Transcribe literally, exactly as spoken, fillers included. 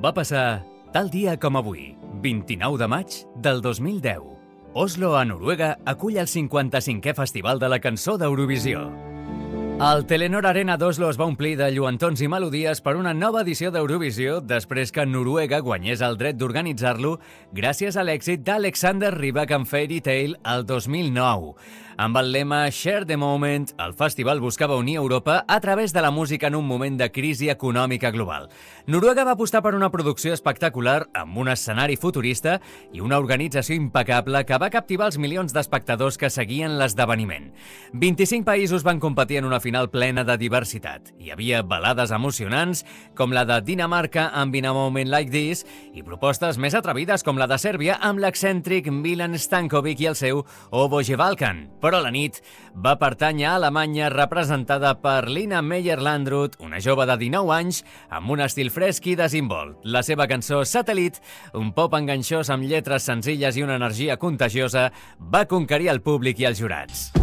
Va passar tal dia com avui, vint-i-nou de maig del dos mil deu. Oslo, a Noruega, acull el cinquanta-cinquè Festival de la Cançó d'Eurovisió. El Telenor Arena d'Oslo es va omplir de lluentons i melodies per una nova edició d'Eurovisió després que Noruega guanyés el dret d'organitzar-lo gràcies a l'èxit d'Alexander Rybak amb Fairy Tale el dos mil nou. Amb el lema Share the Moment, el festival buscava unir Europa a través de la música en un moment de crisi econòmica global. Noruega va apostar per una producció espectacular amb un escenari futurista i una organització impecable que va captivar els milions d'espectadors que seguien l'esdeveniment. vint-i-cinc països van competir en una final plena de diversitat. Hi havia balades emocionants, com la de Dinamarca amb In a Moment Like This, i propostes més atrevides com la de Sèrbia amb l'excèntric Milan Stankovic i el seu O Bože Balkan. Però la nit va pertànyer a Alemanya, representada per Lina Meyer-Landrut, una jove de dinou anys amb un estil fresc i desinvolt. La seva cançó Satellite, un pop enganxós amb lletres senzilles i una energia contagiosa, va conquerir el públic i els jurats.